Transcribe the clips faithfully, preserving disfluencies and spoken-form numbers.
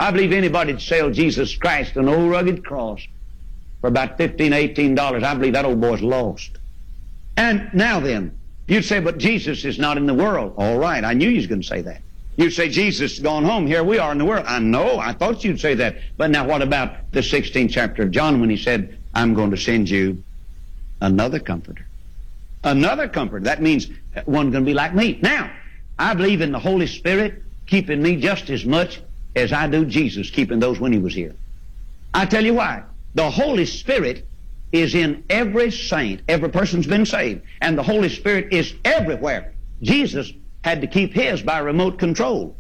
I believe anybody'd sell Jesus Christ an old rugged cross for about fifteen, eighteen dollars. I believe that old boy's lost. And now then, you'd say, but Jesus is not in the world. All right, I knew you was going to say that. You'd say, Jesus has gone home. Here we are in the world. I know, I thought you'd say that. But now what about the sixteenth chapter of John when he said, I'm going to send you another comforter? Another comforter. That means one going to be like me. Now, I believe in the Holy Spirit keeping me just as much as I do Jesus keeping those when he was here. I tell you why. The Holy Spirit is in every saint. Every person's been saved. And the Holy Spirit is everywhere. Jesus had to keep his by remote control.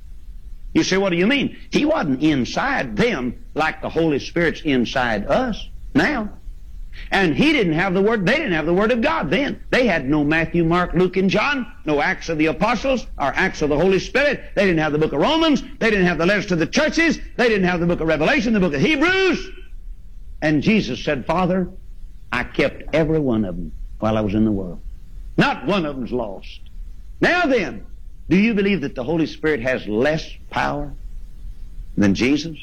You say, what do you mean? He wasn't inside them like the Holy Spirit's inside us now. And he didn't have the Word, they didn't have the Word of God then. They had no Matthew, Mark, Luke, and John, no Acts of the Apostles, or Acts of the Holy Spirit. They didn't have the book of Romans. They didn't have the letters to the churches. They didn't have the book of Revelation, the book of Hebrews. And Jesus said, Father, I kept every one of them while I was in the world. Not one of them's lost. Now then, do you believe that the Holy Spirit has less power than Jesus?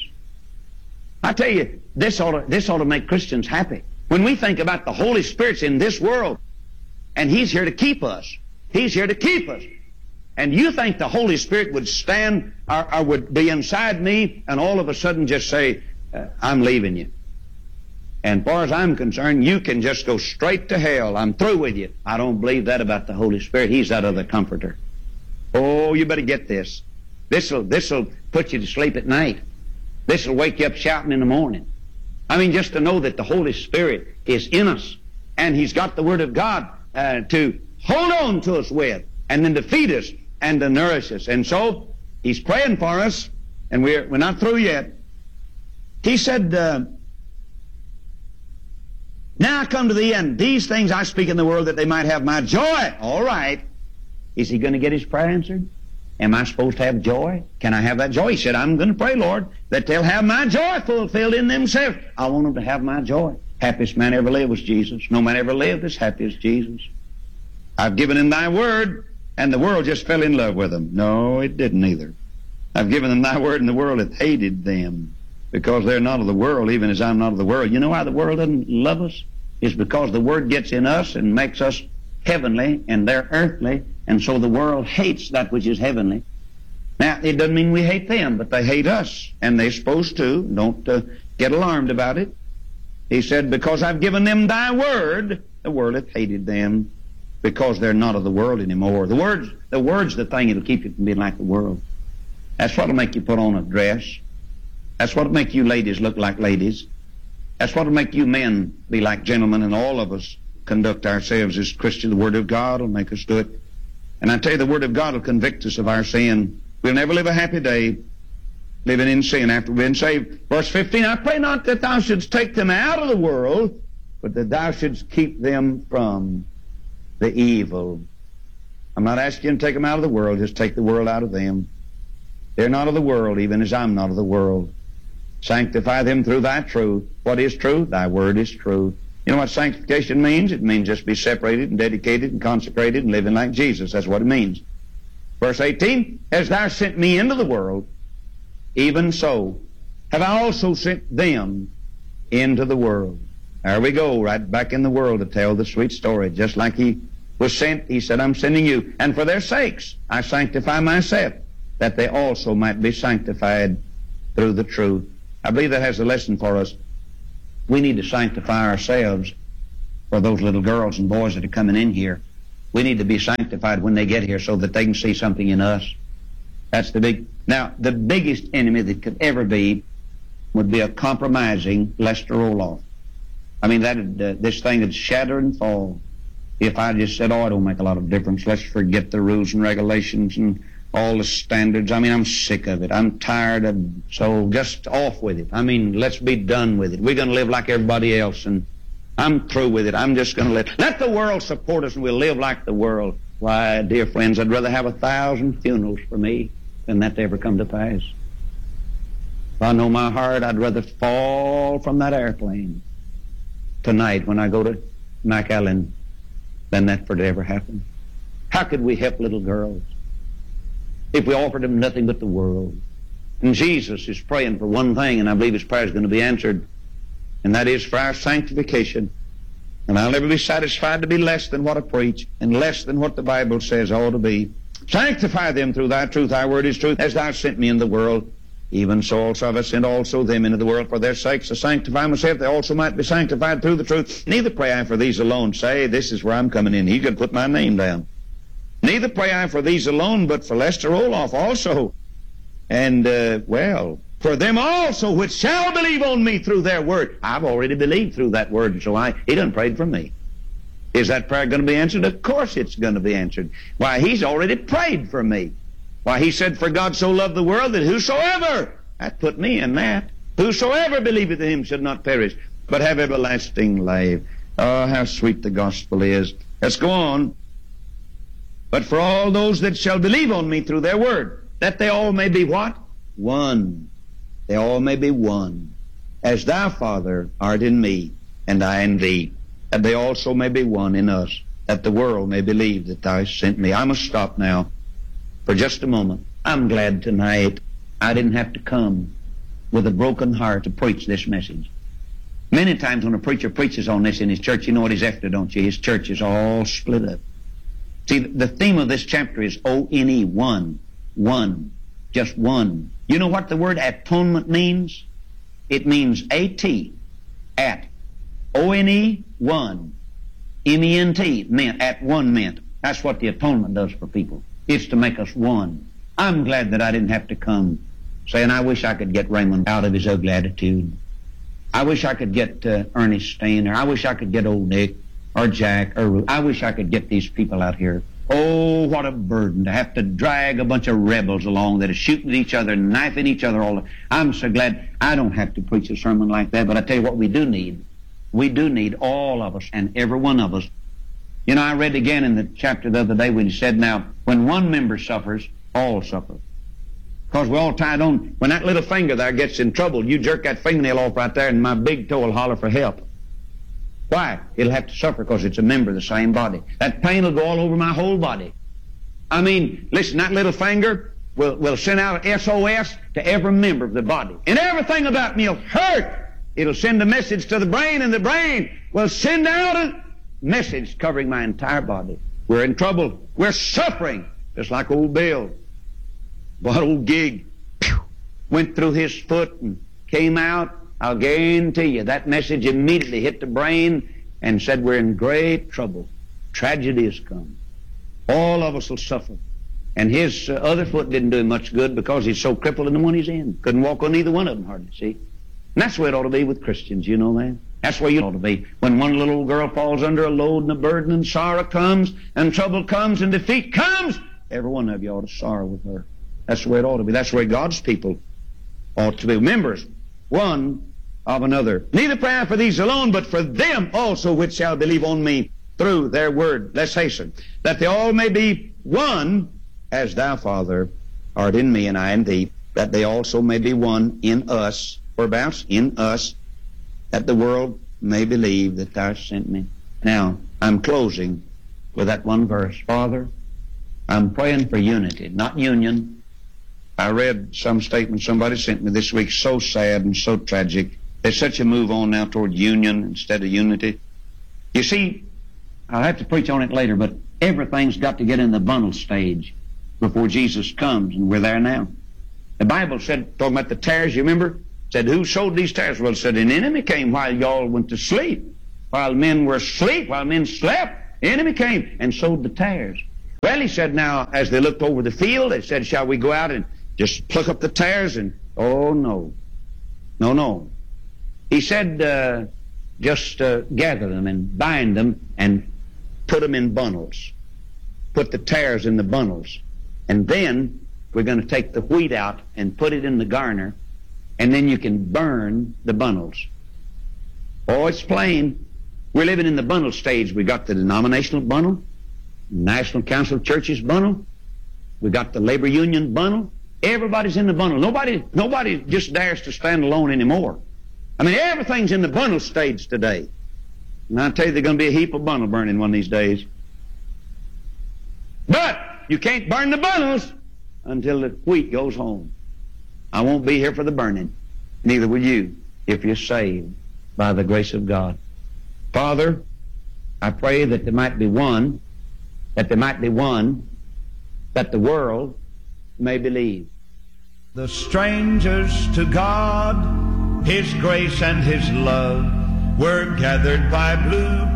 I tell you, this ought to, this ought to make Christians happy. When we think about the Holy Spirit's in this world, and He's here to keep us. He's here to keep us. And you think the Holy Spirit would stand, or, or would be inside me, and all of a sudden just say, uh, I'm leaving you. And as far as I'm concerned, you can just go straight to hell. I'm through with you. I don't believe that about the Holy Spirit. He's that other comforter. Oh, you better get this. This'll, this'll put you to sleep at night. This'll wake you up shouting in the morning. I mean, just to know that the Holy Spirit is in us, and He's got the Word of God uh, to hold on to us with, and then to feed us and to nourish us. And so, He's praying for us, and we're, we're not through yet. He said, uh, now I come to the end. These things I speak in the world that they might have my joy. All right. Is he going to get his prayer answered? Am I supposed to have joy? Can I have that joy? He said, I'm going to pray, Lord, that they'll have my joy fulfilled in themselves. I want them to have my joy. Happiest man ever lived was Jesus. No man ever lived as happy as Jesus. I've given them thy word, and the world just fell in love with them. No, it didn't either. I've given them thy word, and the world hath hated them, because they're not of the world, even as I'm not of the world. You know why the world doesn't love us? It's because the word gets in us and makes us heavenly, and they're earthly, and so the world hates that which is heavenly. Now, it doesn't mean we hate them, but they hate us, and they're supposed to. Don't uh, get alarmed about it. He said, because I've given them thy word, the world hath hated them, because they're not of the world anymore. The word's the, word's the thing that'll keep you from being like the world. That's what'll make you put on a dress. That's what'll make you ladies look like ladies. That's what'll make you men be like gentlemen, and all of us conduct ourselves as Christians. The Word of God will make us do it. And I tell you, the Word of God will convict us of our sin. We'll never live a happy day living in sin after we've been saved. Verse fifteen, I pray not that thou shouldst take them out of the world, but that thou shouldst keep them from the evil. I'm not asking you to take them out of the world, just take the world out of them. They're not of the world, even as I'm not of the world. Sanctify them through thy truth. What is truth? Thy word is truth. You know what sanctification means? It means just be separated and dedicated and consecrated and living like Jesus. That's what it means. Verse eighteen, as thou sent me into the world, even so have I also sent them into the world. There we go, right back in the world to tell the sweet story. Just like he was sent, he said, I'm sending you. And for their sakes I sanctify myself, that they also might be sanctified through the truth. I believe that has a lesson for us. We need to sanctify ourselves for those little girls and boys that are coming in here. We need to be sanctified when they get here so that they can see something in us. That's the big... Now, the biggest enemy that could ever be would be a compromising Lester Roloff. I mean, that uh, this thing would shatter and fall if I just said, oh, it don't make a lot of difference. Let's forget the rules and regulations and all the standards. I mean, I'm sick of it. I'm tired of... So just off with it. I mean, let's be done with it. We're going to live like everybody else, and I'm through with it. I'm just going to let... Let the world support us, and we'll live like the world. Why, dear friends, I'd rather have a thousand funerals for me than that to ever come to pass. If I know my heart, I'd rather fall from that airplane tonight when I go to McAllen than that for it to ever happen. How could we help little girls if we offered them nothing but the world? And Jesus is praying for one thing, and I believe his prayer is going to be answered, and that is for our sanctification. And I'll never be satisfied to be less than what I preach and less than what the Bible says I ought to be. Sanctify them through thy truth. Thy word is truth. As thou sent me in the world, even so also have I sent also them into the world. For their sakes I sanctify myself, they also might be sanctified through the truth. Neither pray I for these alone. Say, this is where I'm coming in. He's going to put my name down. Neither pray I for these alone, but for Lester Roloff also. And, uh, well, for them also which shall believe on me through their word. I've already believed through that word, and so I, he done prayed for me. Is that prayer going to be answered? Of course it's going to be answered. Why, he's already prayed for me. Why, he said, for God so loved the world that whosoever, that put me in that, whosoever believeth in him should not perish, but have everlasting life. Oh, how sweet the gospel is. Let's go on. But for all those that shall believe on me through their word, that they all may be what? One. They all may be one. As thou, Father, art in me, and I in thee, that they also may be one in us, that the world may believe that thou hast sent me. I must stop now for just a moment. I'm glad tonight I didn't have to come with a broken heart to preach this message. Many times when a preacher preaches on this in his church, you know what he's after, don't you? His church is all split up. See, the theme of this chapter is O N E, one, one, just one. You know what the word atonement means? It means A T, at, O N E, one, M E N T, meant, at one meant. That's what the atonement does for people. It's to make us one. I'm glad that I didn't have to come saying, I wish I could get Raymond out of his ugly attitude. I wish I could get uh, Ernest staying there. I wish I could get old Nick or Jack or Ruth. I wish I could get these people out here. Oh, what a burden to have to drag a bunch of rebels along that are shooting at each other, knifing each other all the... I'm so glad I don't have to preach a sermon like that, but I tell you what we do need. We do need, all of us and every one of us. You know, I read again in the chapter the other day when he said, now, when one member suffers, all suffer. Because we're all tied on. When that little finger there gets in trouble, you jerk that fingernail off right there and my big toe will holler for help. Why? It'll have to suffer because it's a member of the same body. That pain will go all over my whole body. I mean, listen, that little finger will, will send out an S O S to every member of the body. And everything about me will hurt. It'll send a message to the brain, and the brain will send out a message covering my entire body. We're in trouble. We're suffering. Just like old Bill. What old gig pew, went through his foot and came out. I'll guarantee you that message immediately hit the brain and said we're in great trouble. Tragedy has come. All of us will suffer. And his uh, other foot didn't do him much good because he's so crippled in the one he's in. Couldn't walk on either one of them hardly, see? And that's the way it ought to be with Christians, you know that? That's the way you ought to be. When one little girl falls under a load and a burden and sorrow comes and trouble comes and defeat comes, every one of you ought to sorrow with her. That's the way it ought to be. That's the way God's people ought to be. Members, one of another. Neither pray I for these alone, but for them also which shall believe on me through their word. Let's hasten. That they all may be one, as thou, Father, art in me and I in thee, that they also may be one in us, whereabouts? In us, that the world may believe that thou hast sent me. Now, I'm closing with that one verse. Father, I'm praying for unity, not union. I read some statement somebody sent me this week, so sad and so tragic. There's such a move on now toward union instead of unity. You see, I'll have to preach on it later, but everything's got to get in the bundle stage before Jesus comes, and we're there now. The Bible said, talking about the tares, you remember? Said, who sowed these tares? Well, it said, an enemy came while y'all went to sleep. While men were asleep, while men slept, the enemy came and sowed the tares. Well, he said, now, as they looked over the field, they said, shall we go out and just pluck up the tares? And, oh, no. No, no. He said, uh, just uh, gather them and bind them and put them in bundles. Put the tares in the bundles. And then we're going to take the wheat out and put it in the garner, and then you can burn the bundles. Oh, it's plain. We're living in the bundle stage. We got the denominational bundle, National Council of Churches bundle. We got the labor union bundle. Everybody's in the bundle. Nobody, nobody just dares to stand alone anymore. I mean, everything's in the bundle stage today. And I tell you, there's going to be a heap of bundle burning one of these days. But you can't burn the bundles until the wheat goes home. I won't be here for the burning. Neither will you if you're saved by the grace of God. Father, I pray that there might be one, that there might be one, that the world may believe. The strangers to God, His grace and His love, were gathered by blue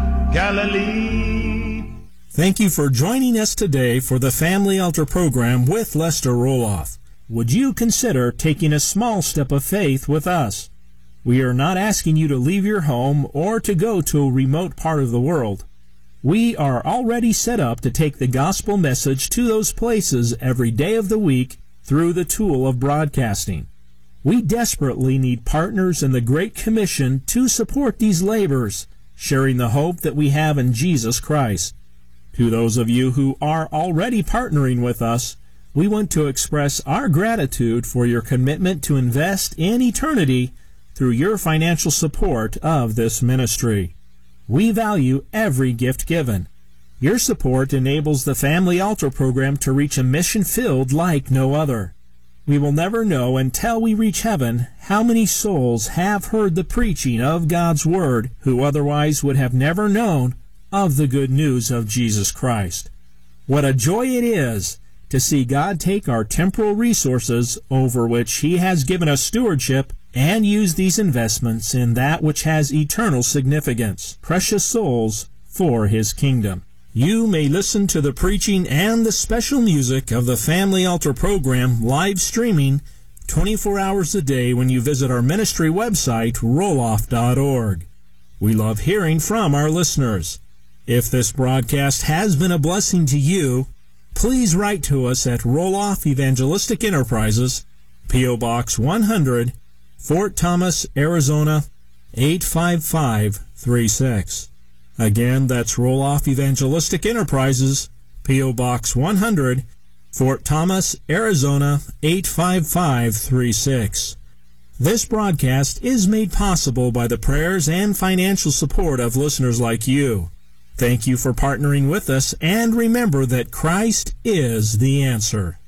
Galilee. Thank you for joining us today for the Family Altar program with Lester Roloff. Would you consider taking a small step of faith with us? We are not asking you to leave your home or to go to a remote part of the world. We are already set up to take the gospel message to those places every day of the week through the tool of broadcasting. We desperately need partners in the Great Commission to support these labors, sharing the hope that we have in Jesus Christ. To those of you who are already partnering with us, we want to express our gratitude for your commitment to invest in eternity through your financial support of this ministry. We value every gift given. Your support enables the Family Altar program to reach a mission field like no other. We will never know until we reach heaven how many souls have heard the preaching of God's Word who otherwise would have never known of the good news of Jesus Christ. What a joy it is to see God take our temporal resources over which He has given us stewardship and use these investments in that which has eternal significance, precious souls for His kingdom. You may listen to the preaching and the special music of the Family Altar program live streaming twenty-four hours a day when you visit our ministry website, roloff dot org. We love hearing from our listeners. If this broadcast has been a blessing to you, please write to us at Roloff Evangelistic Enterprises, P O. Box one hundred, Fort Thomas, Arizona, eight five five three six. Again, that's Roloff Evangelistic Enterprises, P O. Box one hundred, Fort Thomas, Arizona, eight five five three six. This broadcast is made possible by the prayers and financial support of listeners like you. Thank you for partnering with us, and remember that Christ is the answer.